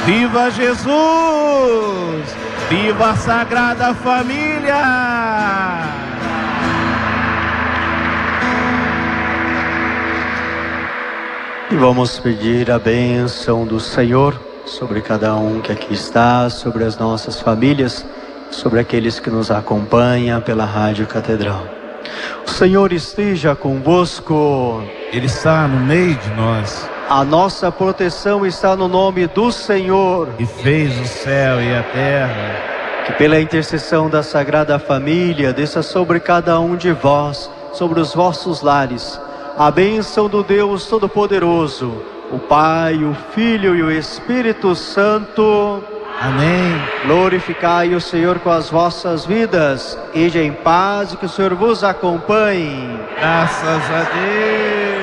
Viva Jesus! Viva a Sagrada Família! E vamos pedir a bênção do Senhor sobre cada um que aqui está, sobre as nossas famílias, sobre aqueles que nos acompanham pela Rádio Catedral. O Senhor esteja convosco. Ele está no meio de nós. A nossa proteção está no nome do Senhor, E fez o céu e a terra. que pela intercessão da Sagrada Família desça sobre cada um de vós, sobre os vossos lares, a bênção do Deus Todo-Poderoso, o Pai, o Filho e o Espírito Santo. Amém. Glorificai o Senhor com as vossas vidas. Ide em paz e que o Senhor vos acompanhe. Graças a Deus.